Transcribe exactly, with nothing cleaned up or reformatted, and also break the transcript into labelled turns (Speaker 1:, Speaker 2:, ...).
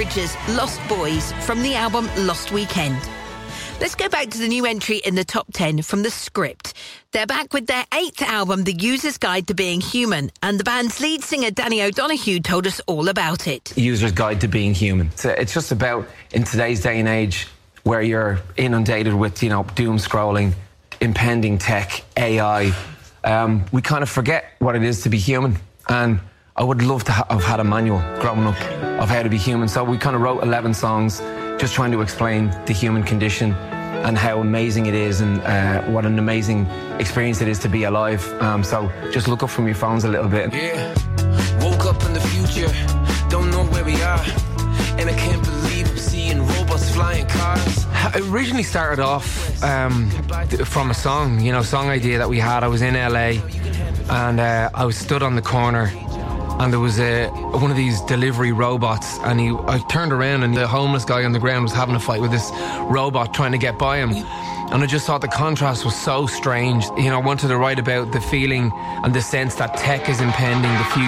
Speaker 1: Bridges' Lost Boys from the album Lost Weekend. Let's go back to the new entry in the top ten from The Script. They're back with their eighth album, The User's Guide to Being Human, and the band's lead singer Danny O'Donoghue told us all about it.
Speaker 2: User's Guide to Being Human. It's, it's just about, in today's day and age, where you're inundated with, you know, doom scrolling, impending tech, A I, um, we kind of forget what it is to be human. And I would love to ha- have had a manual growing up of how to be human. So we kind of wrote eleven songs just trying to explain the human condition and how amazing it is, and uh, what an amazing experience it is to be alive. Um, so just look up from your phones a little bit.
Speaker 3: Yeah, woke up in the future, don't know where we are, and I can't believe I'm seeing robots flying cars.
Speaker 4: It originally started off um, from a song, you know, song idea that we had. I was in L A and uh, I was stood on the corner, and there was a, one of these delivery robots, and he, I turned around and the homeless guy on the ground was having a fight with this robot trying to get by him. And I just thought the contrast was so strange. You know, I wanted to write about the feeling and the sense that tech is impending, the future.